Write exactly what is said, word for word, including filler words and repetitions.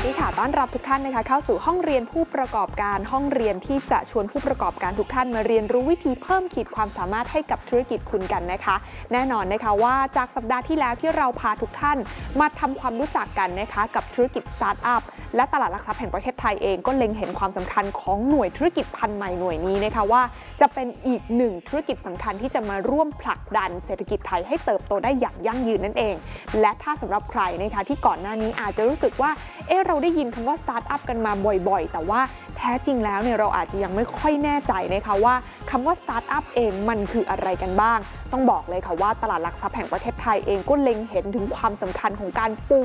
สดีค่ะต้อนรับทุกท่านนะคะเข้าสู่ห้องเรียนผู้ประกอบการห้องเรียนที่จะชวนผู้ประกอบการทุกท่านมาเรียนรู้วิธีเพิ่มขีดความสามารถให้กับธุรกิจคุณกันนะคะแน่นอนนะคะว่าจากสัปดาห์ที่แล้วที่เราพาทุกท่านมาทำความรู้จักกันนะคะกับธุรกิจสตาร์ทอัพและตลาดหลักทรัพย์แห่งประเทศไทยเองก็เล็งเห็นความสำคัญของหน่วยธุรกิจพันธุ์ใหม่หน่วยนี้นะคะว่าจะเป็นอีกหนึ่งธุรกิจสำคัญที่จะมาร่วมผลักดันเศรษฐกิจไทยให้เติบโตได้อย่างยั่งยืนนั่นเองและถ้าสำหรับใครนะคะที่ก่อนหน้านี้อาจจะรู้สึกว่าเอ๊ะเราได้ยินคำว่าสตาร์ทอัพกันมาบ่อยๆแต่ว่าแท้จริงแล้วเนี่ยเราอาจจะยังไม่ค่อยแน่ใจนะคะว่าคำว่าสตาร์ทอัพเองมันคืออะไรกันบ้างต้องบอกเลยค่ะว่าตลาดหลักทรัพย์แห่งประเทศไทยเองก็เล็งเห็นถึงความสำคัญของการปู